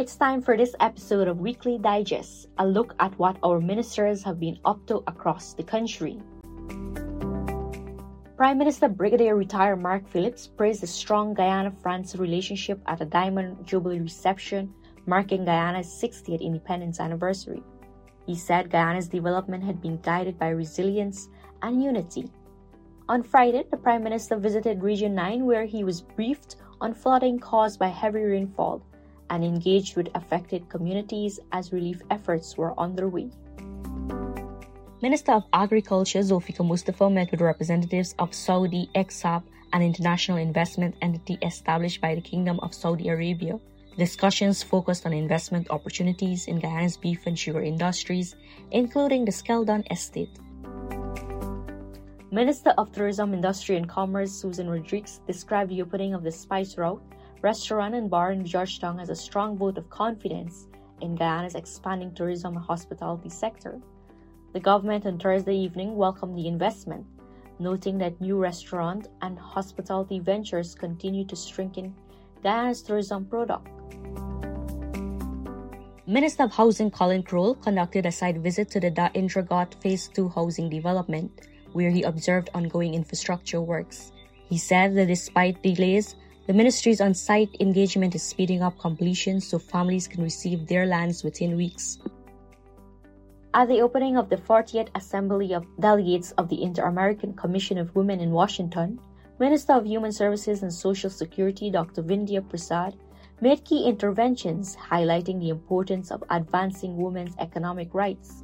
It's time for this episode of Weekly Digest, a look at what our ministers have been up to across the country. Prime Minister Brigadier Retired Mark Phillips praised the strong Guyana-France relationship at a Diamond Jubilee reception marking Guyana's 60th independence anniversary. He said Guyana's development had been guided by resilience and unity. On Friday, the Prime Minister visited Region 9 where he was briefed on flooding caused by heavy rainfall and engaged with affected communities as relief efforts were underway. Minister of Agriculture Zulfikar Mustafa met with representatives of Saudi Exab, an international investment entity established by the Kingdom of Saudi Arabia. Discussions focused on investment opportunities in Guyana's beef and sugar industries, including the Skeldon Estate. Minister of Tourism, Industry and Commerce Susan Rodriguez described the opening of the Spice Route restaurant and bar in Georgetown as a strong vote of confidence in Guyana's expanding tourism and hospitality sector. The government on Thursday evening welcomed the investment, noting that new restaurant and hospitality ventures continue to strengthen Guyana's tourism product. Minister of Housing Colin Crowell conducted a site visit to the Da Indragot Phase 2 housing development, where he observed ongoing infrastructure works. He said that despite delays, the ministry's on-site engagement is speeding up completion so families can receive their lands within weeks. At the opening of the 40th Assembly of Delegates of the Inter-American Commission of Women in Washington, Minister of Human Services and Social Security Dr. Vindhya Prasad made key interventions highlighting the importance of advancing women's economic rights.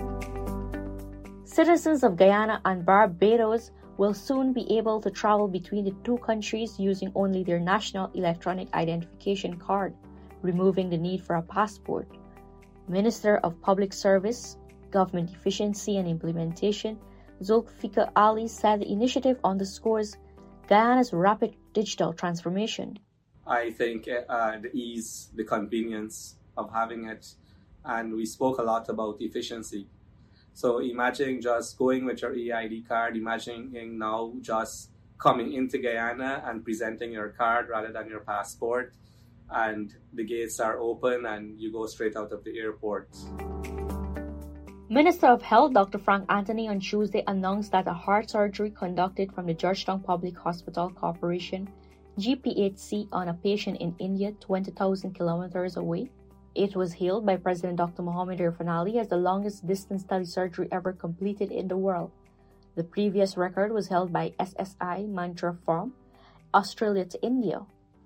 Citizens of Guyana and Barbados will soon be able to travel between the two countries using only their national electronic identification card, removing the need for a passport. Minister of Public Service, Government Efficiency and Implementation, Zulfikar Ali said the initiative underscores Guyana's rapid digital transformation. I think the ease, the convenience of having it, and we spoke a lot about efficiency. So imagine just going with your EID card, imagining now just coming into Guyana and presenting your card rather than your passport, and the gates are open and you go straight out of the airport. Minister of Health Dr. Frank Anthony on Tuesday announced that a heart surgery conducted from the Georgetown Public Hospital Corporation, GPHC, on a patient in India 20,000 kilometers away. It was hailed by President Dr. Mohamed Irfaan Ali as the longest distance telesurgery ever completed in the world. The previous record was held by SSI Mantra from Australia to India.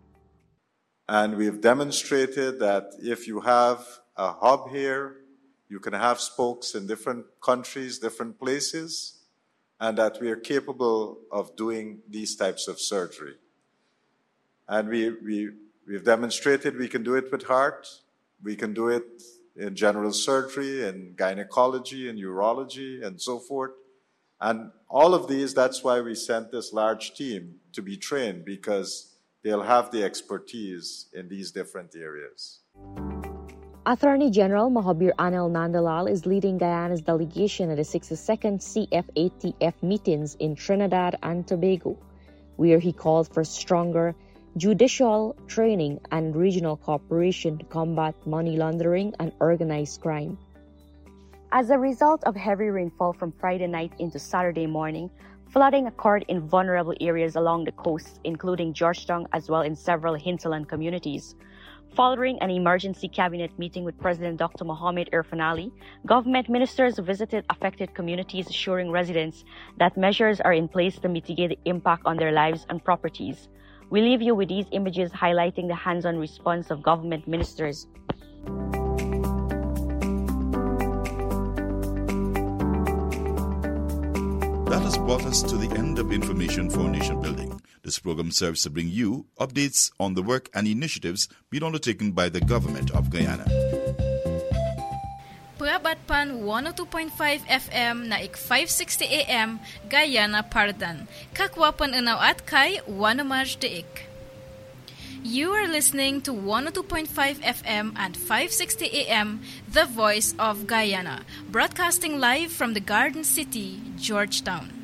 And we've demonstrated that if you have a hub here, you can have spokes in different countries, different places, and that we are capable of doing these types of surgery. And we've demonstrated we can do it with heart, we can do it in general surgery, in gynecology, in urology, and so forth. And all of these, that's why we sent this large team to be trained, because they'll have the expertise in these different areas. Attorney General Mahabir Anil Nandalal is leading Guyana's delegation at the 62nd CFATF meetings in Trinidad and Tobago, where he called for stronger judicial training and regional cooperation to combat money laundering and organized crime. As a result of heavy rainfall from Friday night into Saturday morning, flooding occurred in vulnerable areas along the coast, including Georgetown as well in several hinterland communities. Following an emergency cabinet meeting with President Dr. Mohamed Irfaan Ali, government ministers visited affected communities, assuring residents that measures are in place to mitigate the impact on their lives and properties. We leave you with these images highlighting the hands-on response of government ministers. That has brought us to the end of Information for Nation Building. This program serves to bring you updates on the work and initiatives being undertaken by the government of Guyana. Prabatpan 102.5 FM na ik 560 AM Guyana Pardan. Kakwapan unaw at kay Wanamaj Deik. You are listening to 102.5 FM and 560 AM, The Voice of Guyana, broadcasting live from the Garden City, Georgetown.